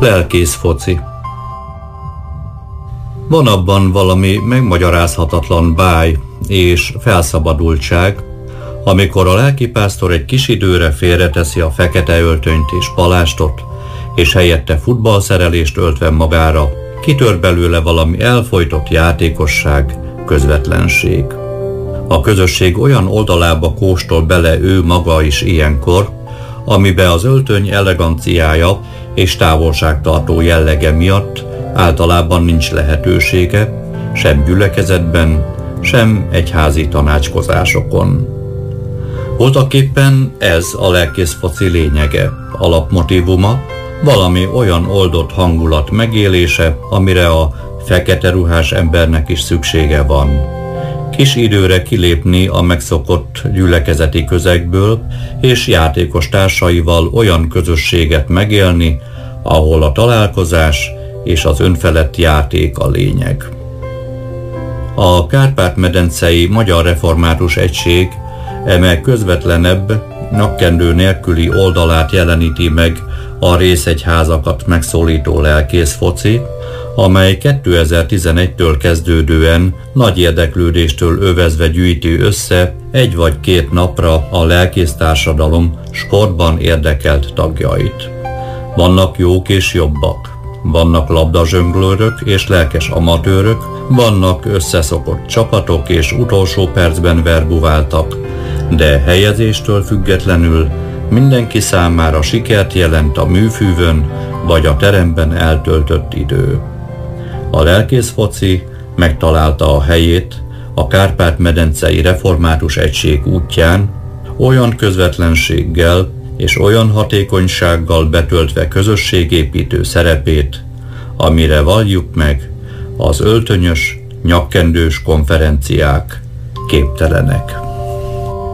Lelkész foci. Van abban valami megmagyarázhatatlan báj és felszabadultság, amikor a lelkipásztor egy kis időre félreteszi a fekete öltönyt és palástot, és helyette futballszerelést öltve magára, kitör belőle valami elfojtott játékosság, közvetlenség. A közösség olyan oldalába kóstol bele ő maga is ilyenkor, amibe az öltöny eleganciája és távolságtartó jellege miatt általában nincs lehetősége, sem gyülekezetben, sem egyházi tanácskozásokon. Voltaképpen ez a lelkész foci lényege, alapmotívuma, valami olyan oldott hangulat megélése, amire a fekete ruhás embernek is szüksége van. Kis időre kilépni a megszokott gyülekezeti közegből, és játékos társaival olyan közösséget megélni, ahol a találkozás és az önfelett játék a lényeg. A Kárpát-medencei Magyar Református Egység eme közvetlenebb, nyakkendő nélküli oldalát jeleníti meg a részegyházakat megszólító lelkész foci, amely 2011-től kezdődően nagy érdeklődéstől övezve gyűjti össze egy vagy két napra a lelkésztársadalom sportban érdekelt tagjait. Vannak jók és jobbak, vannak labdazsönglőrök és lelkes amatőrök, vannak összeszokott csapatok és utolsó percben verbuváltak, de helyezéstől függetlenül mindenki számára sikert jelent a műfűvön vagy a teremben eltöltött idő. A lelkész foci megtalálta a helyét a Kárpát-medencei Református Egység útján, olyan közvetlenséggel és olyan hatékonysággal betöltve közösségépítő szerepét, amire valljuk meg, az öltönyös, nyakkendős konferenciák képtelenek.